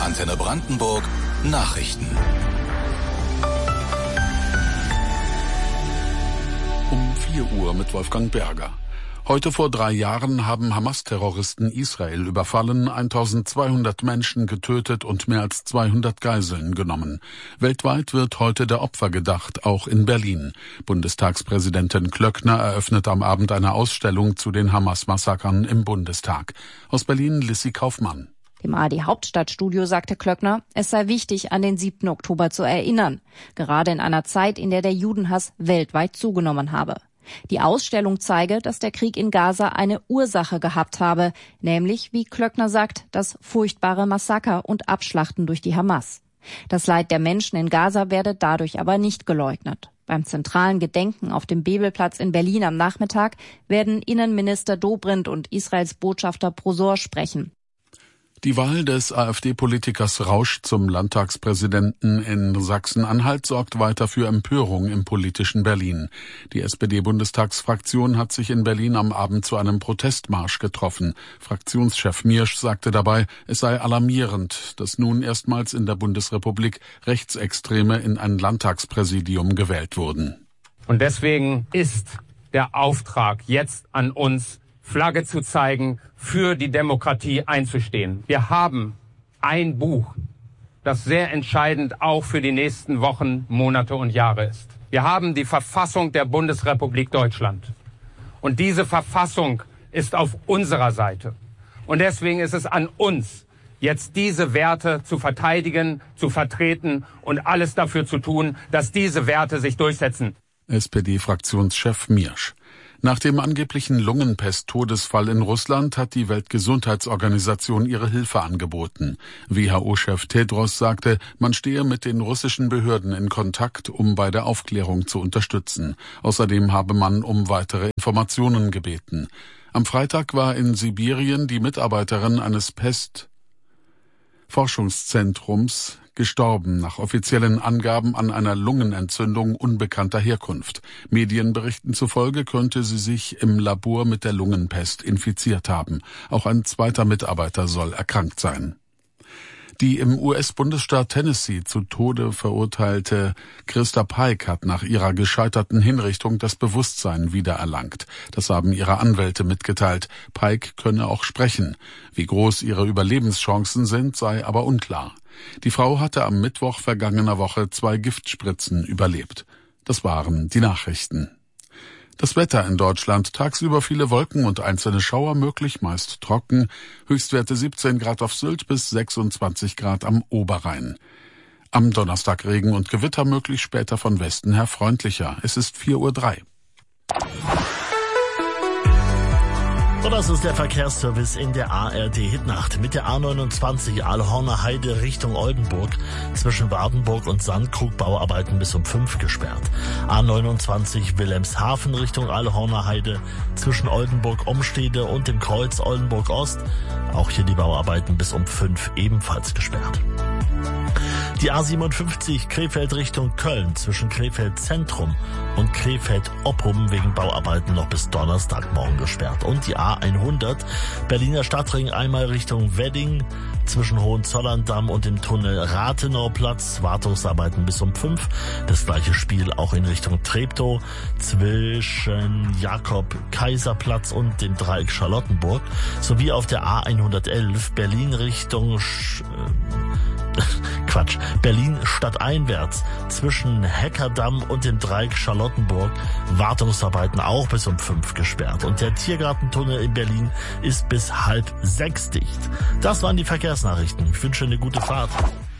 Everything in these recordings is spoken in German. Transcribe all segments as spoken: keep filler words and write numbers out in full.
Antenne Brandenburg Nachrichten. Um vier Uhr mit Wolfgang Berger. Heute vor drei Jahren haben Hamas-Terroristen Israel überfallen, eintausendzweihundert Menschen getötet und mehr als zweihundert Geiseln genommen. Weltweit wird heute der Opfer gedacht, auch in Berlin. Bundestagspräsidentin Klöckner eröffnet am Abend eine Ausstellung zu den Hamas-Massakern im Bundestag. Aus Berlin Lissy Kaufmann. Im A R D-Hauptstadtstudio sagte Klöckner, es sei wichtig, an den siebten Oktober zu erinnern. Gerade in einer Zeit, in der der Judenhass weltweit zugenommen habe. Die Ausstellung zeige, dass der Krieg in Gaza eine Ursache gehabt habe, nämlich, wie Klöckner sagt, das furchtbare Massaker und Abschlachten durch die Hamas. Das Leid der Menschen in Gaza werde dadurch aber nicht geleugnet. Beim zentralen Gedenken auf dem Bebelplatz in Berlin am Nachmittag werden Innenminister Dobrindt und Israels Botschafter Prosor sprechen. Die Wahl des AfD-Politikers Rausch zum Landtagspräsidenten in Sachsen-Anhalt sorgt weiter für Empörung im politischen Berlin. Die S P D-Bundestagsfraktion hat sich in Berlin am Abend zu einem Protestmarsch getroffen. Fraktionschef Miersch sagte dabei, es sei alarmierend, dass nun erstmals in der Bundesrepublik Rechtsextreme in ein Landtagspräsidium gewählt wurden. Und deswegen ist der Auftrag jetzt an uns, Flagge zu zeigen, für die Demokratie einzustehen. Wir haben ein Buch, das sehr entscheidend auch für die nächsten Wochen, Monate und Jahre ist. Wir haben die Verfassung der Bundesrepublik Deutschland. Und diese Verfassung ist auf unserer Seite. Und deswegen ist es an uns, jetzt diese Werte zu verteidigen, zu vertreten und alles dafür zu tun, dass diese Werte sich durchsetzen. S P D-Fraktionschef Miersch. Nach dem angeblichen Lungenpest-Todesfall in Russland hat die Weltgesundheitsorganisation ihre Hilfe angeboten. W H O-Chef Tedros sagte, man stehe mit den russischen Behörden in Kontakt, um bei der Aufklärung zu unterstützen. Außerdem habe man um weitere Informationen gebeten. Am Freitag war in Sibirien die Mitarbeiterin eines Pest-Forschungszentrums gestorben, nach offiziellen Angaben an einer Lungenentzündung unbekannter Herkunft. Medienberichten zufolge könnte sie sich im Labor mit der Lungenpest infiziert haben. Auch ein zweiter Mitarbeiter soll erkrankt sein. Die im U S-Bundesstaat Tennessee zu Tode verurteilte Christa Pike hat nach ihrer gescheiterten Hinrichtung das Bewusstsein wiedererlangt. Das haben ihre Anwälte mitgeteilt. Pike könne auch sprechen. Wie groß ihre Überlebenschancen sind, sei aber unklar. Die Frau hatte am Mittwoch vergangener Woche zwei Giftspritzen überlebt. Das waren die Nachrichten. Das Wetter in Deutschland: tagsüber viele Wolken und einzelne Schauer möglich, meist trocken. Höchstwerte siebzehn Grad auf Sylt bis sechsundzwanzig Grad am Oberrhein. Am Donnerstag Regen und Gewitter möglich, später von Westen her freundlicher. Es ist vier Uhr drei. So, das ist der Verkehrsservice in der A R D-Hitnacht. Mit der A neunundzwanzig Aalhorner Heide Richtung Oldenburg zwischen Wardenburg und Sandkrug Bauarbeiten bis um fünf gesperrt. A neunundzwanzig Wilhelmshaven Richtung Aalhorner Heide zwischen Oldenburg-Umstede und dem Kreuz Oldenburg Ost. Auch hier die Bauarbeiten bis um fünf ebenfalls gesperrt. Die A siebenundfünfzig Krefeld Richtung Köln zwischen Krefeld Zentrum und Krefeld Oppum wegen Bauarbeiten noch bis Donnerstagmorgen gesperrt. Und die A hundert Berliner Stadtring einmal Richtung Wedding zwischen Hohenzollern-Damm und dem Tunnel Rathenauplatz. Wartungsarbeiten bis um fünf. Das gleiche Spiel auch in Richtung Treptow zwischen Jakob-Kaiser-Platz und dem Dreieck Charlottenburg. Sowie auf der A hundertelf Berlin Richtung Sch- Quatsch, Berlin stadteinwärts zwischen Heckerdamm und dem Dreieck Charlottenburg. Wartungsarbeiten auch bis um fünf gesperrt. Und der Tiergartentunnel in Berlin ist bis halb sechs dicht. Das waren die Verkehrsnachrichten. Ich wünsche eine gute Fahrt.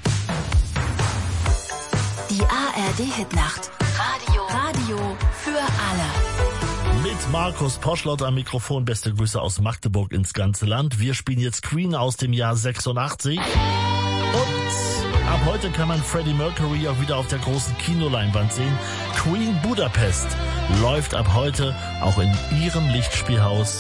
Die A R D-Hitnacht. Radio. Radio für alle. Mit Markus Poschlott am Mikrofon. Beste Grüße aus Magdeburg ins ganze Land. Wir spielen jetzt Queen aus dem Jahr sechsundachtzig. Und ab heute kann man Freddie Mercury auch wieder auf der großen Kinoleinwand sehen. Queen Budapest läuft ab heute auch in ihrem Lichtspielhaus